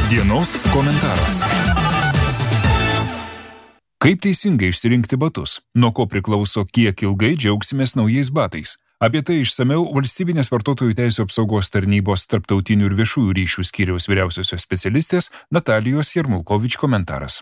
Dienos komentaras. Kaip teisingai išsirinkti batus? Nuo ko priklauso, kiek ilgai džiaugsimės naujais batais? Apie tai išsamiau Valstybinės vartotojų teisių apsaugos tarnybos tarptautinių ir viešųjų ryšių skyriaus vyriausiosios specialistės Natalijos Jarmulkovič komentaras.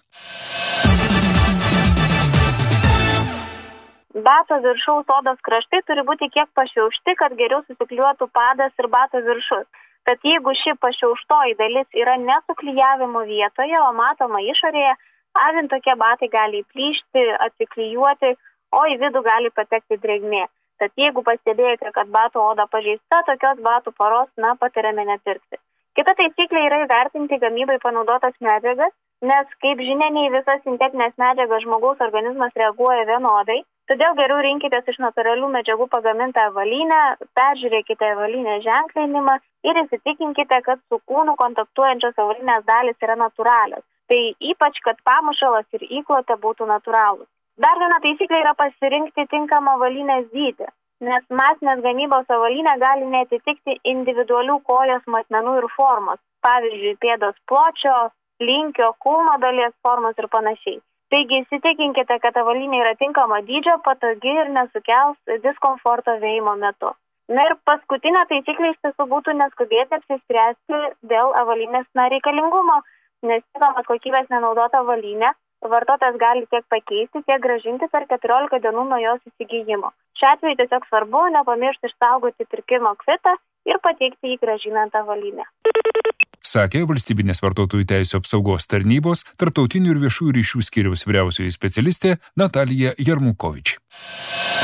Bato viršaus odos kraštai turi būti kiek pašiaušti, kad geriau susiklijuotų padas ir bato viršus. Tad jeigu ši pašiauštoji dalis yra nesuklijavimo vietoje, o matoma išorėje, avint tokie batai gali įplyšti, atsiklijuoti, o į vidų gali patekti drėgmė. Tad jeigu pastebėjote, kad bato oda pažeista, tokios batų poros, patariame nepirkti. Kita taisyklė yra įvertinti gamybai panaudotas medžiagas, nes, kaip žinia, nei visas sintetinės medžiagas žmogaus organizmas reaguoja vienodai. Todėl geriau rinkitės iš natūralių medžiagų pagamintą avalynę, peržiūrėkite avalynės ženklinimą ir įsitikinkite, kad su kūnu kontaktuojančios avalynės dalys yra natūralios. Tai ypač, kad pamušalas ir įklotė būtų natūralūs. Dar viena taisyklė yra pasirinkti tinkamą avalynės dydį, nes masinės gamybos avalynė gali neatitikti individualių kojos matmenų ir formos, pavyzdžiui, pėdos pločio, linkio, kulno dalies formos ir panašiai. Taigi įsitikinkite, kad avalynė yra tinkamo dydžio, patogi ir nesukels diskomforto vėjimo metu. Ir paskutinė taisyklė iš tiesų būtų neskubėti apsispręsti dėl avalynės reikalingumo, nes tinkamas kokybės nenaudota avalynė vartotojas gali tiek pakeisti, tiek grąžinti per 14 dienų nuo jos įsigijimo. Šiuo atveju tiesiog svarbu nepamiršti išsaugoti pirkimo kvitą ir pateikti jį grąžinant avalynę. Sakė Valstybinės vartotojų teisių apsaugos tarnybos tarptautinių ir viešųjų ryšių skyriaus vyriausioji specialistė Natalija Jarmulkovič.